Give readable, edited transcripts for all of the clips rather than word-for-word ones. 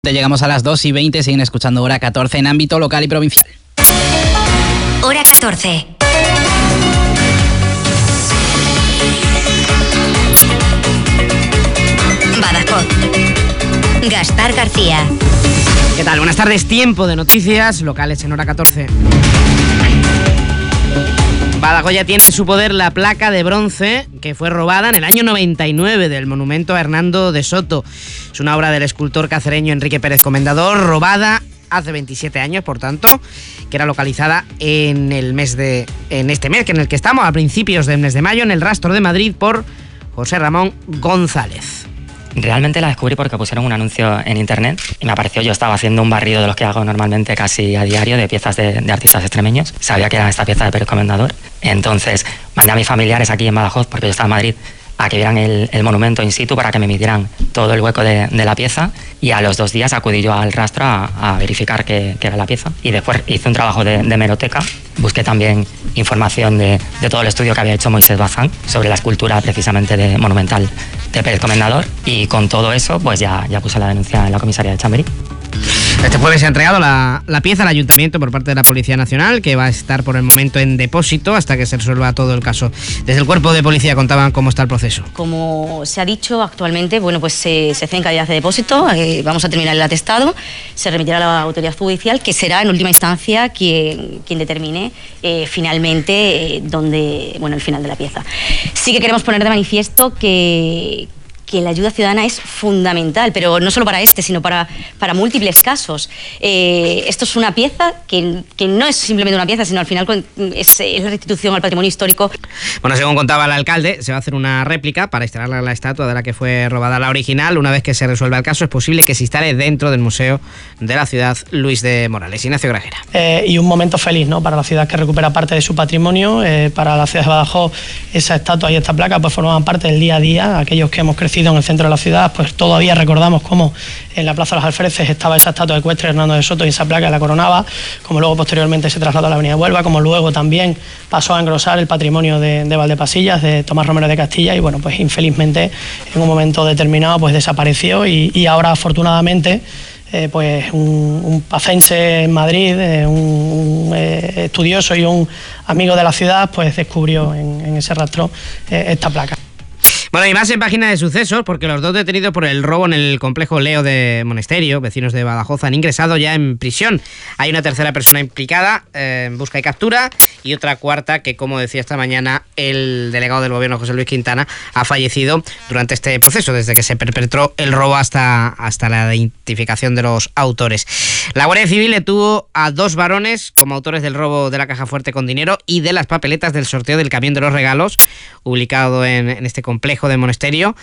Llegamos a las 2:20, siguen escuchando Hora 14 en ámbito local y provincial. Hora 14. Badajoz. Gaspar García. ¿Qué tal? Buenas tardes. Tiempo de noticias locales en Hora 14. Badajoz ya tiene en su poder la placa de bronce que fue robada en el año 99 del monumento a Hernando de Soto. Es una obra del escultor cacereño Enrique Pérez Comendador, robada hace 27 años, por tanto, que era localizada en este mes en el que estamos, a principios del mes de mayo, en el Rastro de Madrid por José Ramón González. Realmente la descubrí porque pusieron un anuncio en internet y me apareció. Yo estaba haciendo un barrido de los que hago normalmente casi a diario de piezas de artistas extremeños. Sabía que era esta pieza de Pérez Comendador. Entonces mandé a mis familiares aquí en Badajoz, porque yo estaba en Madrid, a que vieran el monumento in situ para que me midieran todo el hueco de la pieza, y a los 2 días acudí yo al rastro a verificar que era la pieza, y después hice un trabajo de hemeroteca. Busqué también información de todo el estudio que había hecho Moisés Bazán sobre la escultura precisamente monumental de Pérez Comendador, y con todo eso pues ya puse la denuncia en la comisaría de Chamberí. Este jueves se ha entregado la pieza al Ayuntamiento por parte de la Policía Nacional, que va a estar por el momento en depósito hasta que se resuelva todo el caso. Desde el Cuerpo de Policía contaban cómo está el proceso. Como se ha dicho actualmente, pues se hace en calidad de depósito, vamos a terminar el atestado, se remitirá a la autoridad judicial, que será en última instancia quien determine finalmente el final de la pieza. Sí que queremos poner de manifiesto que la ayuda ciudadana es fundamental, pero no solo para sino para múltiples casos. Esto es una pieza que no es simplemente una pieza, sino al final es la restitución al patrimonio histórico. Bueno, según contaba el alcalde, se va a hacer una réplica para instalarla en la estatua de la que fue robada la original. Una vez que se resuelva el caso, es posible que se instale dentro del Museo de la Ciudad Luis de Morales. Ignacio Grajera. Y un momento feliz, ¿no?, para la ciudad, que recupera parte de su patrimonio. Para la ciudad de Badajoz, esa estatua y esta placa pues formaban parte del día a día. Aquellos que hemos crecido en el centro de la ciudad, pues todavía recordamos cómo en la Plaza de los Alfreces estaba esa estatua ecuestre de Hernando de Soto y esa placa la coronaba, como luego posteriormente se trasladó a la Avenida de Huelva, como luego también pasó a engrosar el patrimonio de Valdepasillas, de Tomás Romero de Castilla, y bueno, pues infelizmente en un momento determinado pues desapareció, y ahora afortunadamente pues un pacense en Madrid, un estudioso y un amigo de la ciudad, pues descubrió en ese rastro esta placa. Bueno, y más en página de sucesos, porque los 2 detenidos por el robo en el complejo Leo de Monesterio, vecinos de Badajoz, han ingresado ya en prisión. Hay una tercera persona implicada en busca y captura, y otra cuarta que, como decía esta mañana el delegado del gobierno, José Luis Quintana, ha fallecido durante este proceso, desde que se perpetró el robo hasta la identificación de los autores. La Guardia Civil detuvo a 2 varones como autores del robo de la caja fuerte con dinero y de las papeletas del sorteo del camión de los regalos, ubicado en este complejo de Monesterio,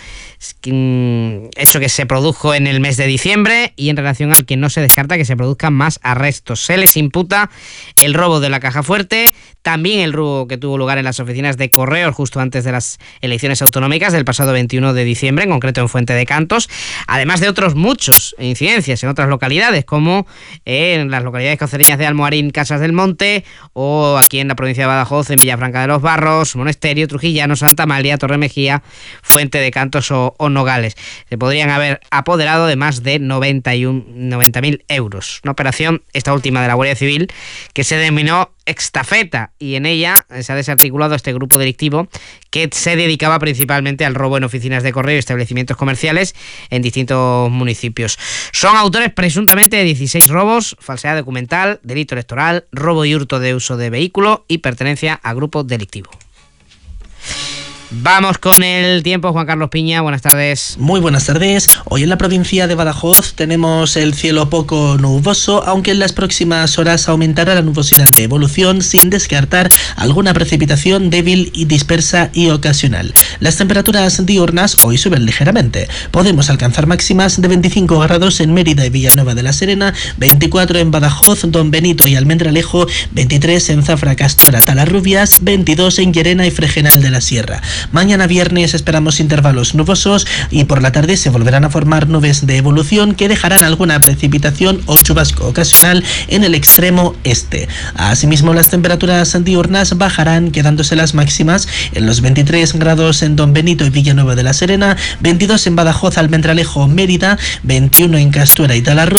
hecho que se produjo en el mes de diciembre, y en relación al que no se descarta que se produzcan más arrestos. Se les imputa el robo de la caja fuerte, también el robo que tuvo lugar en las oficinas de correos justo antes de las elecciones autonómicas del pasado 21 de diciembre, en concreto en Fuente de Cantos, además de otros muchos incidencias en otras localidades, como en las localidades cacereñas de Almoharín, Casas del Monte, o aquí en la provincia de Badajoz, en Villafranca de los Barros, Monesterio, Trujillano, Santa Amalia, Torremejía, Fuente de Cantos o Nogales. Se podrían haber apoderado de más de 90.000 euros. Una operación, esta última de la Guardia Civil, que se denominó Extafeta, y en ella se ha desarticulado este grupo delictivo que se dedicaba principalmente al robo en oficinas de correo y establecimientos comerciales en distintos municipios. Son autores presuntamente de 16 robos, falsedad documental, delito electoral, robo y hurto de uso de vehículo y pertenencia a grupo delictivo. Vamos con el tiempo. Juan Carlos Piña, buenas tardes. Muy buenas tardes. Hoy en la provincia de Badajoz tenemos el cielo poco nuboso, aunque en las próximas horas aumentará la nubosidad de evolución, sin descartar alguna precipitación débil y dispersa y ocasional. Las temperaturas diurnas hoy suben ligeramente. Podemos alcanzar máximas de 25 grados en Mérida y Villanueva de la Serena, 24 en Badajoz, Don Benito y Almendralejo, 23 en Zafra, Castora, Talarrubias, 22 en Llerena y Fregenal de la Sierra. Mañana viernes esperamos intervalos nubosos y por la tarde se volverán a formar nubes de evolución que dejarán alguna precipitación o chubasco ocasional en el extremo este. Asimismo, las temperaturas diurnas bajarán, quedándose las máximas en los 23 grados en Don Benito y Villanueva de la Serena, 22 en Badajoz, Almendralejo, Mérida, 21 en Castuera y Talarroja,